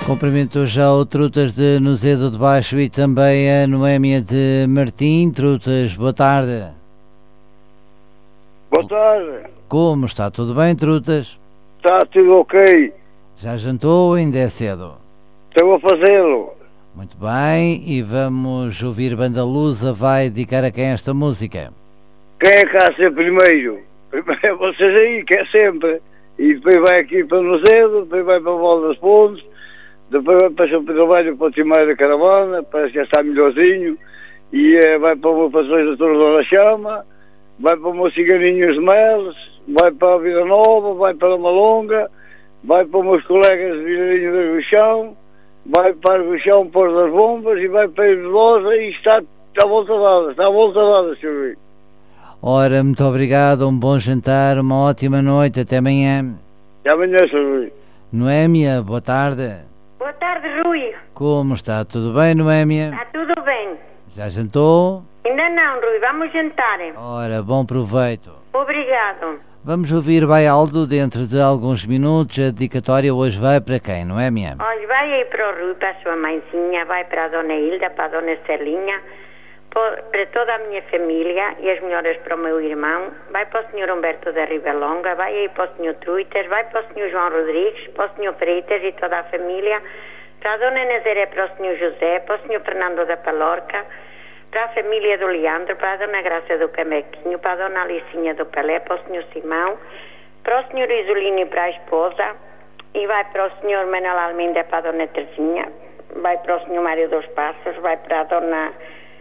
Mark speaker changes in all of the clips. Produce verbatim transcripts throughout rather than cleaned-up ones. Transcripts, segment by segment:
Speaker 1: Cumprimento já o Trutas de Nozedo de Baixo e também a Noémia de Martim. Trutas, boa tarde.
Speaker 2: Boa tarde.
Speaker 1: Como está? Tudo bem, Trutas?
Speaker 2: Está tudo ok.
Speaker 1: Já jantou ou ainda é cedo?
Speaker 2: Estou a fazê-lo.
Speaker 1: Muito bem, e vamos ouvir Banda Lusa. Vai dedicar a quem esta música?
Speaker 2: Quem é que há de ser primeiro? Primeiro é vocês aí, que é sempre. E depois vai aqui para o Nozedo, depois vai para o Val das Pontes, depois vai para o trabalho para o Timar da Caravana, parece que já está melhorzinho, e eh, vai para o meu Passões da Torre da Chama, vai para o meu Ciganinhos de Meles, vai para a Vida Nova, vai para a Malonga, vai para os meus colegas de Vilarinho da Guixão, vai para o Guixão Pôr das Bombas e vai para a Velosa e está, está à volta dada, está à volta dada, senhor Rui.
Speaker 1: Ora, muito obrigado, um bom jantar, uma ótima noite, até amanhã.
Speaker 2: Até amanhã, senhor Rui.
Speaker 1: Noémia, boa tarde.
Speaker 3: Boa tarde, Rui.
Speaker 1: Como está? Tudo bem, Noémia?
Speaker 3: Está tudo bem?
Speaker 1: Já jantou?
Speaker 3: Ainda não, Rui. Vamos jantar.
Speaker 1: Ora, bom proveito.
Speaker 3: Obrigado.
Speaker 1: Vamos ouvir Baialdo dentro de alguns minutos. A dedicatória hoje vai para quem, Noémia?
Speaker 3: Olha, vai aí para o Rui, para a sua mãezinha, vai para a Dona Hilda, para a Dona Celinha, para toda a minha família e as melhoras para o meu irmão, vai para o senhor Humberto da Ribalonga, vai aí para o senhor Truitas, vai para o senhor João Rodrigues, para o senhor Freitas e toda a família, para a Dona Nazaré, para o senhor José, para o senhor Fernando da Palorca, para a família do Leandro, para a Dona Graça do Camequinho, para a Dona Alicinha do Pelé, para o senhor Simão, para o senhor Isolino e para a esposa, e vai para o senhor Manuel Almeida, para a Dona Terezinha, vai para o senhor Mário dos Passos, vai para a Dona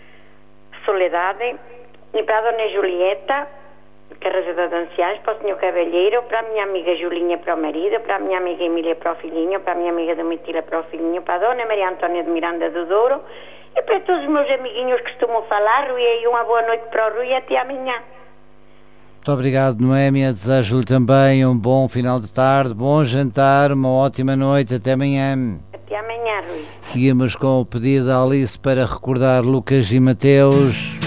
Speaker 3: Soledade e para a Dona Julieta, Carrasada de Anciães, para o senhor Cavalheiro, para a minha amiga Julinha, para o marido, para a minha amiga Emília, para o filhinho, para a minha amiga Domitila, para o filhinho, para a Dona Maria Antônia de Miranda do Douro e para todos os meus amiguinhos que costumam falar. Rui, e uma boa noite para o Rui e até amanhã.
Speaker 1: Muito obrigado, Noémia. Desejo-lhe também um bom final de tarde, bom jantar, uma ótima noite. Até amanhã.
Speaker 3: Até amanhã, Rui.
Speaker 1: Seguimos com o pedido da Alice para recordar Lucas e Mateus.